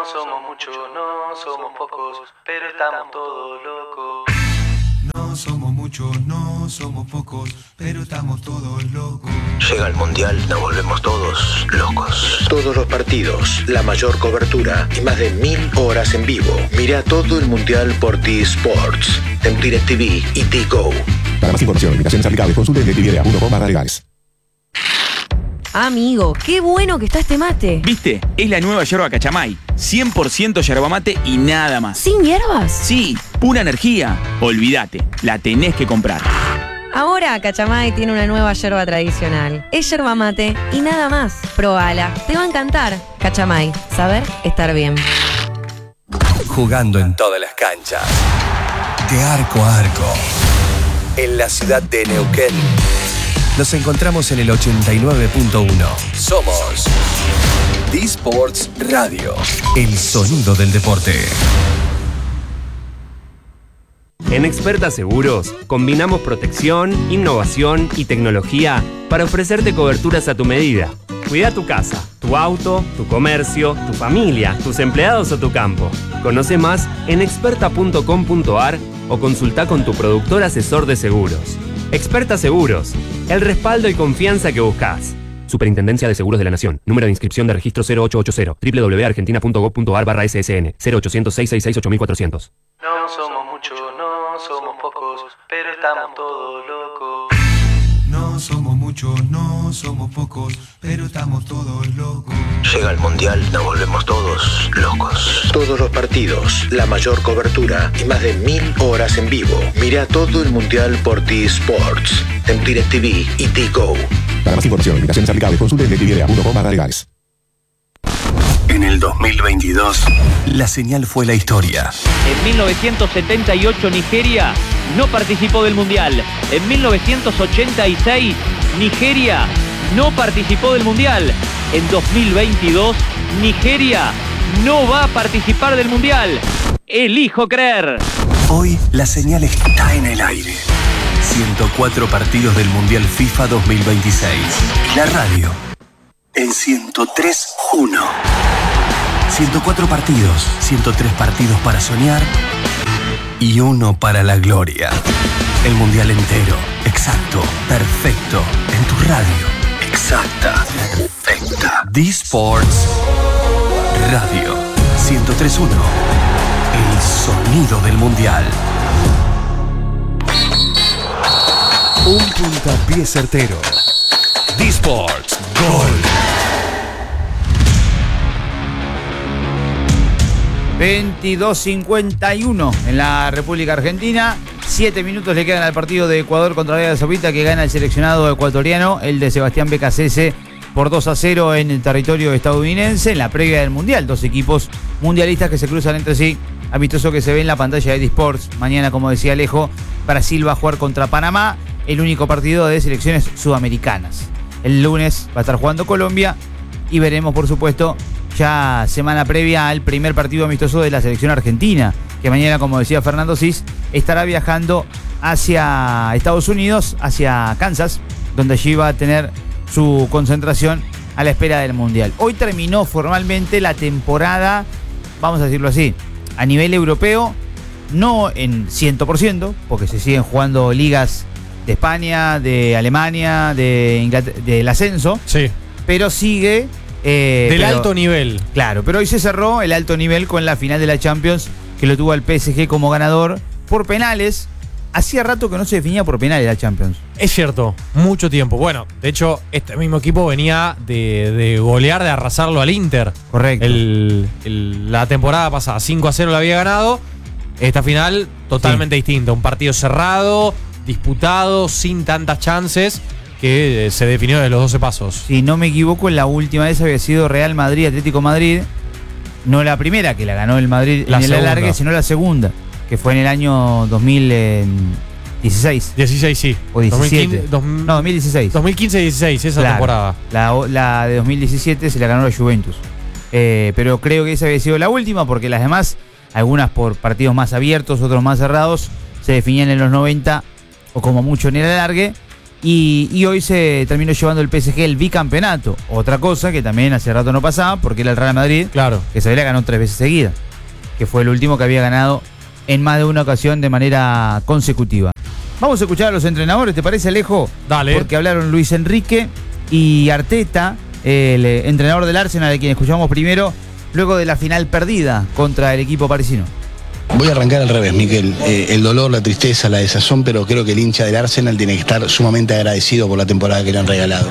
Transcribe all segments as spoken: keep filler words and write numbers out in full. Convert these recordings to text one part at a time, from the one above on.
somos muchos, no somos pocos, pero estamos todos locos. No somos muchos, no somos pocos, pero estamos todos locos. Llega el Mundial, nos volvemos todos locos. Todos los partidos, la mayor cobertura y más de mil horas en vivo. Mira todo el Mundial por T-Sports, en DirecTV y T-Go. Para más información, invitaciones aplicables, consulte en directv punto com barra legales. Amigo, qué bueno que está este mate. ¿Viste? Es la nueva yerba Cachamay. cien por ciento yerba mate y nada más. ¿Sin hierbas? Sí, pura energía. Olvídate, la tenés que comprar. Ahora Cachamay tiene una nueva yerba tradicional. Es yerba mate y nada más. Probala, te va a encantar. Cachamay, saber estar bien. Jugando en todas las canchas, de arco a arco, en la ciudad de Neuquén. Nos encontramos en el ochenta y nueve punto uno. Somos T-Sports Radio, el sonido del deporte. En Experta Seguros, combinamos protección, innovación y tecnología para ofrecerte coberturas a tu medida. Cuida tu casa, tu auto, tu comercio, tu familia, tus empleados o tu campo. Conoce más en experta punto com punto a r o consulta con tu productor asesor de seguros. Experta Seguros, el respaldo y confianza que buscas. Superintendencia de Seguros de la Nación. Número de inscripción de registro cero ocho ocho cero. doble u doble u doble u punto argentina punto gov punto a r barra S S N. cero ochocientos, seiscientos sesenta y seis, ocho mil cuatrocientos. No somos muchos, no somos pocos, pero estamos todos locos. No somos muchos, no somos pocos, pero estamos todos locos. Llega el Mundial, nos volvemos todos locos. Todos los partidos, la mayor cobertura y más de mil horas en vivo. Mira todo el Mundial por T-Sports, en DirecTV y T-Go. Para más información, invitaciones aplicables, consulte en directv punto com barra legales. En el dos mil veintidós, la señal fue la historia. En mil novecientos setenta y ocho, Nigeria no participó del Mundial. En mil novecientos ochenta y seis, Nigeria no participó del Mundial. En dos mil veintidós, Nigeria no va a participar del Mundial. Elijo creer. Hoy, la señal está en el aire. ciento cuatro partidos del Mundial FIFA dos mil veintiséis. La radio en ciento tres punto uno. ciento cuatro partidos, ciento tres partidos para soñar y uno para la gloria. El Mundial entero, exacto, perfecto, en tu radio. Exacta, perfecta. D-Sports Radio ciento tres punto uno. El sonido del Mundial. Un puntapié certero. D-Sports Gol. veintidós cincuenta y uno en la República Argentina. Siete minutos le quedan al partido de Ecuador contra Arabia Saudita, que gana el seleccionado ecuatoriano, el de Sebastián Becasese, por dos a cero en el territorio estadounidense, en la previa del Mundial. Dos equipos mundialistas que se cruzan entre sí. Amistoso que se ve en la pantalla de D-Sports. Mañana, como decía Alejo, Brasil va a jugar contra Panamá, el único partido de selecciones sudamericanas. El lunes va a estar jugando Colombia y veremos, por supuesto, ya semana previa al primer partido amistoso de la selección argentina, que mañana, como decía Fernando Cis, estará viajando hacia Estados Unidos, hacia Kansas, donde allí va a tener su concentración a la espera del Mundial. Hoy terminó formalmente la temporada, vamos a decirlo así, a nivel europeo, no en cien por ciento, porque se siguen jugando ligas de España, de Alemania, de Inglaterra, del ascenso, sí, pero sigue... Eh, Del pero, alto nivel. Claro, pero hoy se cerró el alto nivel con la final de la Champions, que lo tuvo al P S G como ganador por penales. Hacía rato que no se definía por penales la Champions. Es cierto, mucho tiempo. Bueno, de hecho, este mismo equipo venía de, de golear, de arrasarlo al Inter. Correcto. El, el, la temporada pasada, cinco a cero lo había ganado. Esta final, totalmente sí. distinta. Un partido cerrado, disputado, sin tantas chances, que se definió de los doce pasos. Si no me equivoco, la última vez había sido Real Madrid, Atlético Madrid. No la primera, que la ganó el Madrid la en el segunda. alargue, sino la segunda, que fue en el año dos mil dieciséis. dieciséis, sí. O diecisiete. dos mil quince, dos, no, dos mil dieciséis. dos mil quince dieciséis, esa claro, temporada. La, la de dos mil diecisiete se la ganó la Juventus. Eh, pero creo que esa había sido la última, porque las demás, algunas por partidos más abiertos, otros más cerrados, se definían en los noventa o como mucho en el alargue. Y, y hoy se terminó llevando el P S G el bicampeonato. Otra cosa que también hace rato no pasaba, porque era el Real Madrid, claro, que se había ganado tres veces seguidas, que fue el último que había ganado en más de una ocasión de manera consecutiva. Vamos a escuchar a los entrenadores, ¿te parece, Alejo? Dale. Porque hablaron Luis Enrique y Arteta, el eh, entrenador del Arsenal, de quien escuchamos primero, luego de la final perdida contra el equipo parisino. Voy a arrancar al revés, Miquel. Eh, el dolor, la tristeza, la desazón, pero creo que el hincha del Arsenal tiene que estar sumamente agradecido por la temporada que le han regalado.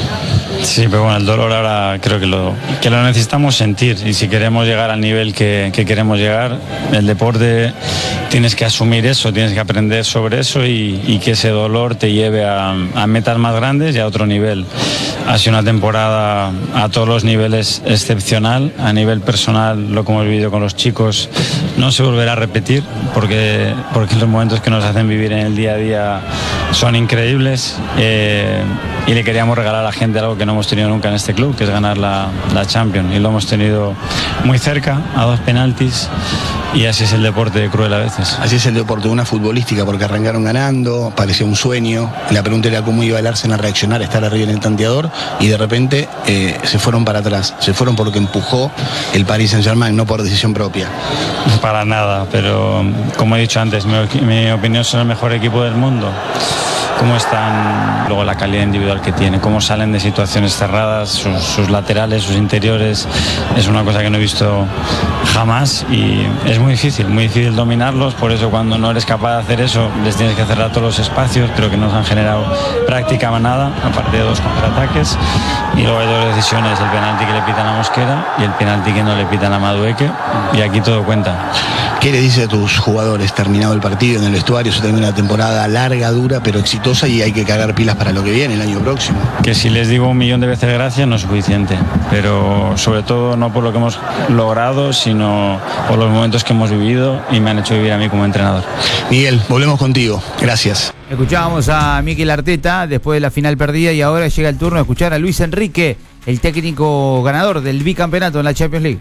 Sí, pero bueno, el dolor ahora creo que lo, que lo necesitamos sentir, y si queremos llegar al nivel que, que queremos llegar, el deporte tienes que asumir eso, tienes que aprender sobre eso y, y que ese dolor te lleve a, a metas más grandes y a otro nivel. Ha sido una temporada a todos los niveles excepcional, a nivel personal lo que hemos vivido con los chicos no se volverá a repetir porque, porque los momentos que nos hacen vivir en el día a día son increíbles, eh, y le queríamos regalar a la gente algo que no hemos tenido nunca en este club, que es ganar la, la Champions, y lo hemos tenido muy cerca, a dos penaltis, y así es el deporte cruel a veces. Así es el deporte, una futbolística, porque arrancaron ganando, parecía un sueño, la pregunta era cómo iba el Arsenal a reaccionar, estar arriba en el tanteador, y de repente eh, se fueron para atrás, se fueron por lo que empujó el Paris Saint-Germain, no por decisión propia. Para nada, pero como he dicho antes, mi, mi opinión son el mejor equipo del mundo. Cómo están, luego la calidad individual que tiene, cómo salen de situaciones cerradas, sus, sus laterales, sus interiores, es una cosa que no he visto jamás y es muy difícil, muy difícil dominarlos, por eso cuando no eres capaz de hacer eso, les tienes que cerrar todos los espacios, creo que no nos han generado prácticamente nada, aparte de dos contraataques, y luego hay dos decisiones, el penalti que le pitan a Mosquera y el penalti que no le pitan a Madueque, y aquí todo cuenta. ¿Qué le dice a tus jugadores terminado el partido en el vestuario? Se termina una temporada larga, dura, pero exitosa, y hay que cargar pilas para lo que viene el año próximo. Que si les digo un millón de veces gracias no es suficiente, pero sobre todo no por lo que hemos logrado, sino por los momentos que hemos vivido y me han hecho vivir a mí como entrenador. Miguel, volvemos contigo. Gracias. Escuchábamos a Mikel Arteta después de la final perdida y ahora llega el turno de escuchar a Luis Enrique, el técnico ganador del bicampeonato en la Champions League.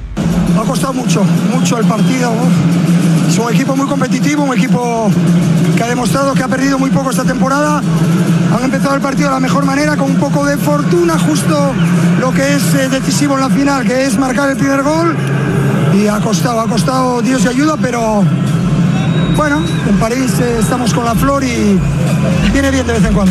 Ha costado mucho, mucho el partido. Es un equipo muy competitivo, un equipo que ha demostrado que ha perdido muy poco esta temporada. Han empezado el partido de la mejor manera, con un poco de fortuna, justo lo que es eh, decisivo en la final, que es marcar el primer gol. Y ha costado, ha costado Dios y ayuda, pero bueno, en París eh, estamos con la flor y viene bien de vez en cuando.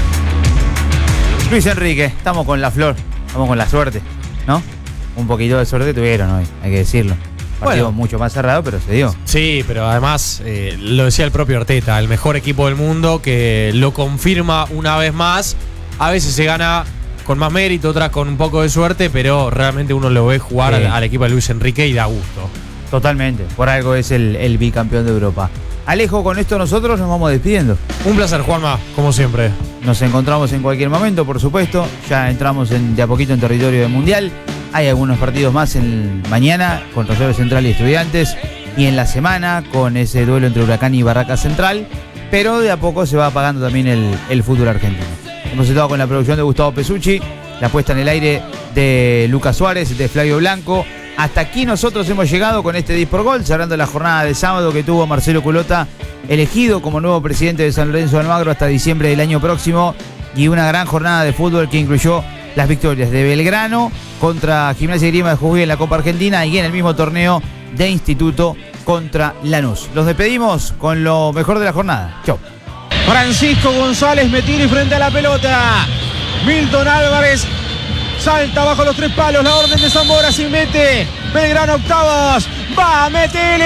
Luis Enrique, estamos con la flor, estamos con la suerte, ¿no? Un poquito de suerte tuvieron hoy, hay que decirlo. Partido bueno, mucho más cerrado, pero se dio. Sí, pero además, eh, lo decía el propio Arteta, el mejor equipo del mundo, que lo confirma una vez más. A veces se gana con más mérito, otras con un poco de suerte, pero realmente uno lo ve jugar sí. al, al equipo de Luis Enrique y da gusto. Totalmente, por algo es el, el bicampeón de Europa. Alejo, con esto nosotros nos vamos despidiendo. Un placer, Juanma, como siempre. Nos encontramos en cualquier momento, por supuesto. Ya entramos en, de a poquito en territorio del Mundial. Hay algunos partidos más en mañana con Rosario Central y Estudiantes, y en la semana con ese duelo entre Huracán y Barraca Central, pero de a poco se va apagando también el, el fútbol argentino. Hemos estado con la producción de Gustavo Pesucci, la puesta en el aire de Lucas Suárez, de Flavio Blanco. Hasta aquí nosotros hemos llegado con este diez por gol, cerrando la jornada de sábado que tuvo Marcelo Culota elegido como nuevo presidente de San Lorenzo de Almagro hasta diciembre del año próximo, y una gran jornada de fútbol que incluyó las victorias de Belgrano contra Gimnasia y Grima de Jujuy en la Copa Argentina y en el mismo torneo de Instituto contra Lanús. Los despedimos con lo mejor de la jornada. Chau. Francisco González Metilli frente a la pelota. Milton Álvarez salta bajo los tres palos. La orden de Zamora se mete. Belgrano octavos. Va Metilli.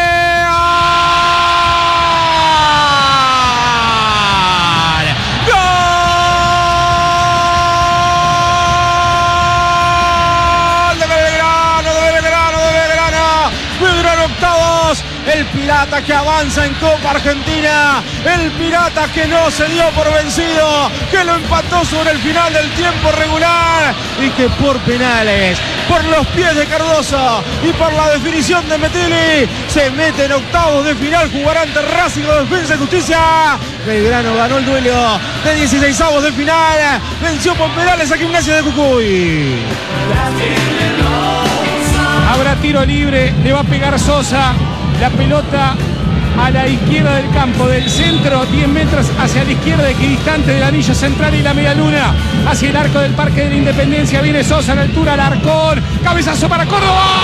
El Pirata que avanza en Copa Argentina, el Pirata que no se dio por vencido, que lo empató sobre el final del tiempo regular y que por penales, por los pies de Cardoso y por la definición de Metilli, se mete en octavos de final, jugará ante Racing de Defensa y Justicia. Belgrano ganó el duelo de dieciseisavos de final, venció por penales a Gimnasia de Jujuy. Habrá tiro libre, le va a pegar Sosa. La pelota a la izquierda del campo, del centro, diez metros hacia la izquierda, equidistante del anillo central y la media luna, hacia el arco del Parque de la Independencia. Viene Sosa a la altura, Alarcón, cabezazo para Córdoba.